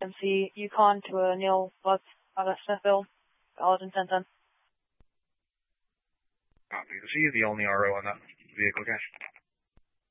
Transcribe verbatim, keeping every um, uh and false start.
M C Yukon to a Neil Butts out of Smithville. Paladin ten ten. Copy. Is he the only R O on that vehicle, guys?